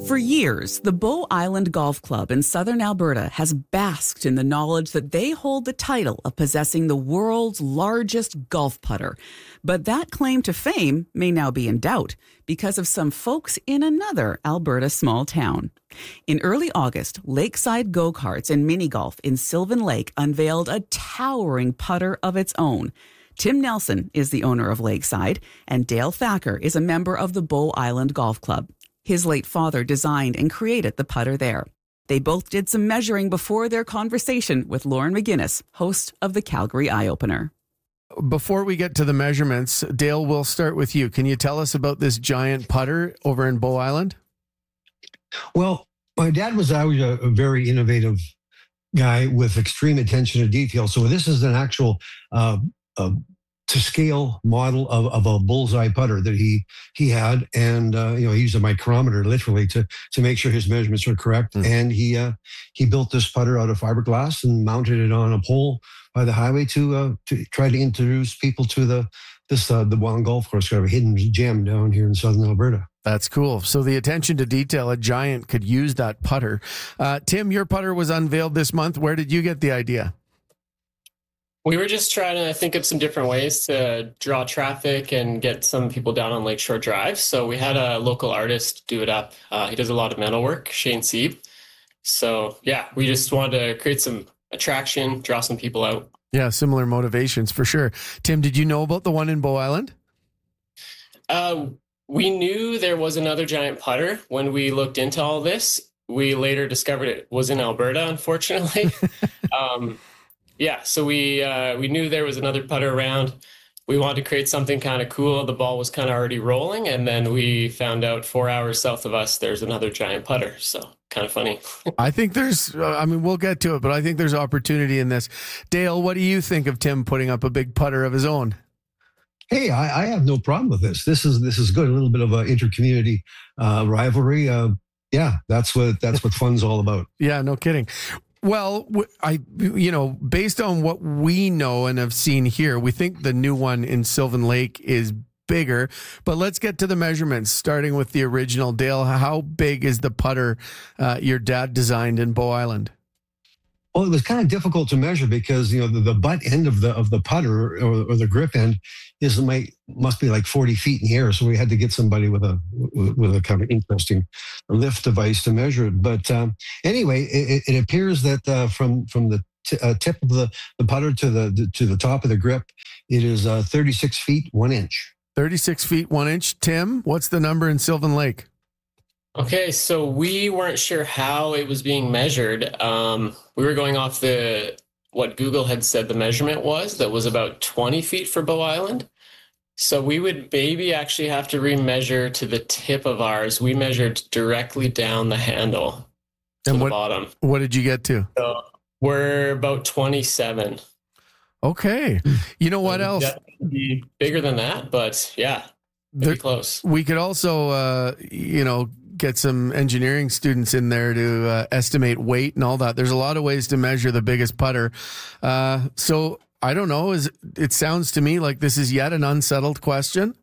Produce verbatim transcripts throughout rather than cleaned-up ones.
For years, the Bow Island Golf Club in southern Alberta has basked in the knowledge that they hold the title of possessing the world's largest golf putter. But that claim to fame may now be in doubt because of some folks in another Alberta small town. In early August, Lakeside Go-Karts and Mini Golf in Sylvan Lake unveiled a towering putter of its own. Tim Nelson is the owner of Lakeside, and Dale Thacker is a member of the Bow Island Golf Club. His late father designed and created the putter there. They both did some measuring before their conversation with Lauren McGinnis, host of the Calgary Eye Opener. Before we get to the measurements, Dale, we'll start with you. Can you tell us about this giant putter over in Bow Island? Well, my dad was always a, a very innovative guy with extreme attention to detail. So this is an actual uh, uh, to scale model of, of a bullseye putter that he he had, and uh, you know, he used a micrometer literally to to make sure his measurements were correct. Mm. And he uh, he built this putter out of fiberglass and mounted it on a pole by the highway to uh, to try to introduce people to the this uh, the Bow Island Golf Course, kind of a hidden gem down here in southern Alberta. That's cool. So the attention to detail, a giant could use that putter. Uh, Tim, your putter was unveiled this month. Where did you get the idea? We were just trying to think of some different ways to draw traffic and get some people down on Lakeshore Drive. So we had a local artist do it up. Uh, he does a lot of metal work, Shane Sieb. So yeah, we just wanted to create some attraction, draw some people out. Yeah, similar motivations for sure. Tim, did you know about the one in Bow Island? Uh, we knew there was another giant putter when we looked into all this. We later discovered it was in Alberta, unfortunately. um, Yeah, so we uh, we knew there was another putter around. We wanted to create something kind of cool. The ball was kind of already rolling, and then we found out four hours south of us, there's another giant putter. So kind of funny. I think there's, uh, I mean, we'll get to it, but I think there's opportunity in this. Dale, what do you think of Tim putting up a big putter of his own? Hey, I, I have no problem with this. This is this is good. A little bit of a inter-community uh, rivalry. Uh, yeah, that's what that's what fun's all about. Yeah, no kidding. Well, I, you know, based on what we know and have seen here, we think the new one in Sylvan Lake is bigger, but let's get to the measurements, starting with the original. Dale, how big is the putter uh, your dad designed in Bow Island? Well, it was kind of difficult to measure because, you know, the, the butt end of the of the putter or, or the grip end is might must be like forty feet in the air. So we had to get somebody with a with a kind of interesting lift device to measure it. But um, anyway, it, it appears that uh, from from the t- uh, tip of the, the putter to the to the top of the grip, it is uh, thirty-six feet one inch. thirty-six feet one inch. Tim, what's the number in Sylvan Lake? Okay, so we weren't sure how it was being measured. Um, we were going off the what Google had said the measurement was, that was about twenty feet for Bow Island. So we would maybe actually have to remeasure to the tip of ours. We measured directly down the handle to and the what, bottom. What did you get to? So we're about twenty-seven. Okay. You know what else? Definitely bigger than that, but yeah, pretty close. We could also, uh, you know, get some engineering students in there to uh, estimate weight and all that. There's a lot of ways to measure the biggest putter. Uh, so I don't know. Is it sounds to me like this is yet an unsettled question.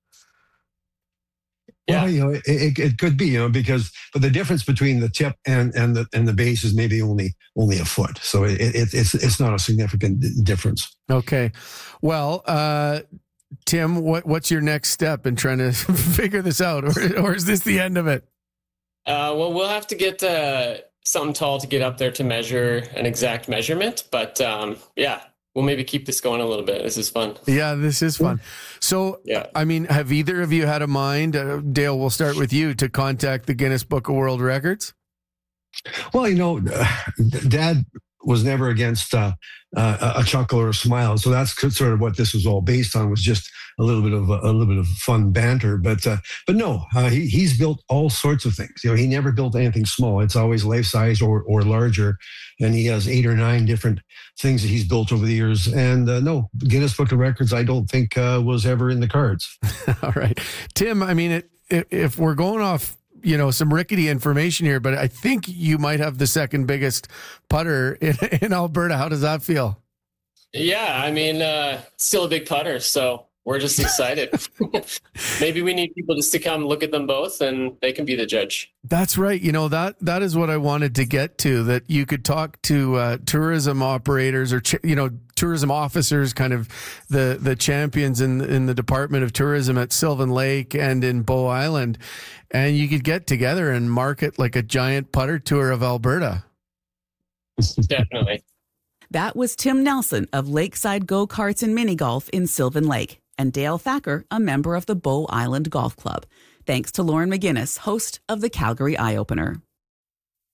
Yeah, well, you know, it, it could be, you know, because but the difference between the tip and and the and the base is maybe only only a foot, so it, it it's it's not a significant difference. Okay, well, uh, Tim, what what's your next step in trying to figure this out, or or is this the end of it? Uh, well, we'll have to get uh, something tall to get up there to measure an exact measurement, but um, yeah. We'll maybe keep this going a little bit. This is fun. Yeah, this is fun. So, yeah. I mean, have either of you had a mind, uh, Dale, we'll start with you, to contact the Guinness Book of World Records? Well, you know, uh, Dad was never against uh, uh, a chuckle or a smile. So that's sort of what this was all based on, was just a little bit of a, a little bit of fun banter. But uh, but no, uh, he, he's built all sorts of things. You know, he never built anything small. It's always life size or or larger. And he has eight or nine different things that he's built over the years. And uh, no, Guinness Book of Records, I don't think uh, was ever in the cards. All right. Tim, I mean, it, if we're going off, you know, some rickety information here, but I think you might have the second biggest putter in, in Alberta. How does that feel? Yeah, I mean, uh, still a big putter. So we're just excited. Maybe we need people just to come look at them both and they can be the judge. That's right. You know, that that is what I wanted to get to, that you could talk to uh, tourism operators or, ch- you know, tourism officers, kind of the, the champions in, in the Department of Tourism at Sylvan Lake and in Bow Island. And you could get together and market like a giant putter tour of Alberta. Definitely. That was Tim Nelson of Lakeside Go-Karts and Mini Golf in Sylvan Lake, and Dale Thacker, a member of the Bow Island Golf Club. Thanks to Lauren McGinnis, host of the Calgary Eye Opener.